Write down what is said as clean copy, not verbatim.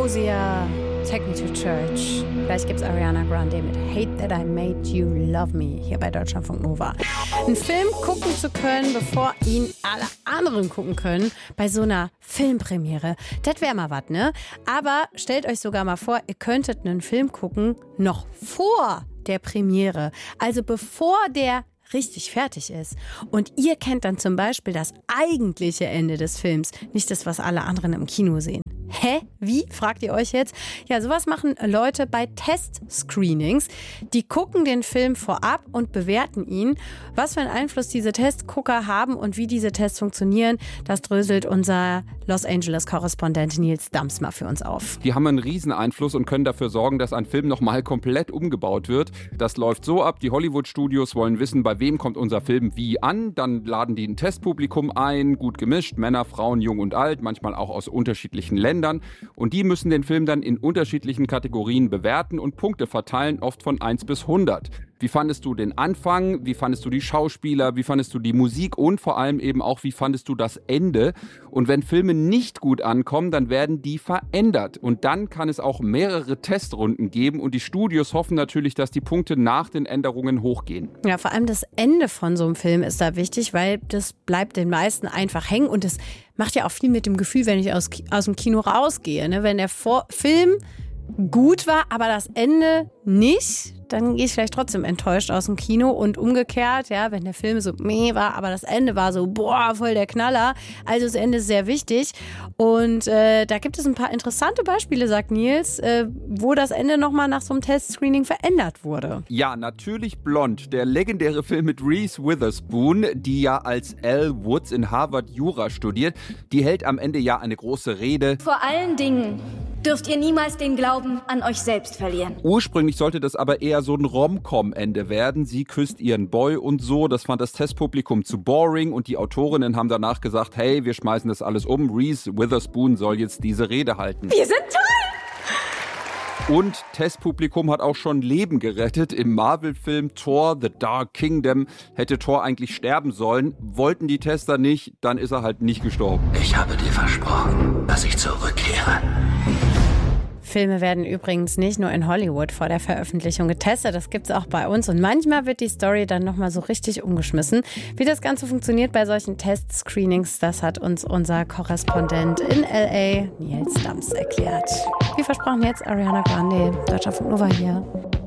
Hosier, Take Me to Church. Gleich gibt's Ariana Grande mit Hate That I Made You Love Me hier bei Deutschlandfunk Nova. Einen Film gucken zu können, bevor ihn alle anderen gucken können, bei so einer Filmpremiere, das wäre mal was, ne? Aber stellt euch sogar mal vor, ihr könntet einen Film gucken, noch vor der Premiere. Also bevor der richtig fertig ist. Und ihr kennt dann zum Beispiel das eigentliche Ende des Films, nicht das, was alle anderen im Kino sehen. Hä? Wie? Fragt ihr euch jetzt? Ja, sowas machen Leute bei Test-Screenings. Die gucken den Film vorab und bewerten ihn. Was für einen Einfluss diese Testgucker haben und wie diese Tests funktionieren, das dröselt unser Los Angeles-Korrespondent Nils Dams mal für uns auf. Die haben einen riesen Einfluss und können dafür sorgen, dass ein Film nochmal komplett umgebaut wird. Das läuft so ab, die Hollywood-Studios wollen wissen, bei wem kommt unser Film wie an. Dann laden die ein Testpublikum ein, gut gemischt, Männer, Frauen, jung und alt, manchmal auch aus unterschiedlichen Ländern. Und die müssen den Film dann in unterschiedlichen Kategorien bewerten und Punkte verteilen, oft von 1 bis 100. Wie fandest du den Anfang? Wie fandest du die Schauspieler? Wie fandest du die Musik? Und vor allem eben auch, wie fandest du das Ende? Und wenn Filme nicht gut ankommen, dann werden die verändert. Und dann kann es auch mehrere Testrunden geben. Und die Studios hoffen natürlich, dass die Punkte nach den Änderungen hochgehen. Ja, vor allem das Ende von so einem Film ist da wichtig, weil das bleibt den meisten einfach hängen. Und das macht ja auch viel mit dem Gefühl, wenn ich aus dem Kino rausgehe. Ne? Wenn der Film gut war, aber das Ende nicht, dann gehe ich vielleicht trotzdem enttäuscht aus dem Kino. Und umgekehrt, ja, wenn der Film so meh war, aber das Ende war so, boah, voll der Knaller. Also das Ende ist sehr wichtig. Und da gibt es ein paar interessante Beispiele, sagt Nils, wo das Ende nochmal nach so einem Testscreening verändert wurde. Ja, natürlich Blond, der legendäre Film mit Reese Witherspoon, die ja als Elle Woods in Harvard Jura studiert. Die hält am Ende ja eine große Rede. Vor allen Dingen dürft ihr niemals den Glauben an euch selbst verlieren. Ursprünglich sollte das aber eher so ein Rom-Com-Ende werden. Sie küsst ihren Boy und so. Das fand das Testpublikum zu boring und die Autorinnen haben danach gesagt, hey, wir schmeißen das alles um. Reese Witherspoon soll jetzt diese Rede halten. Wir sind toll! Und Testpublikum hat auch schon Leben gerettet. Im Marvel-Film Thor: The Dark Kingdom hätte Thor eigentlich sterben sollen. Wollten die Tester nicht, dann ist er halt nicht gestorben. Ich habe dir versprochen, dass ich zurückkehre. Filme werden übrigens nicht nur in Hollywood vor der Veröffentlichung getestet, das gibt es auch bei uns. Und manchmal wird die Story dann nochmal so richtig umgeschmissen. Wie das Ganze funktioniert bei solchen Test-Screenings, das hat uns unser Korrespondent in L.A., Nils Dams, erklärt. Wie versprochen jetzt Ariana Grande, Deutschlandfunk Nova hier.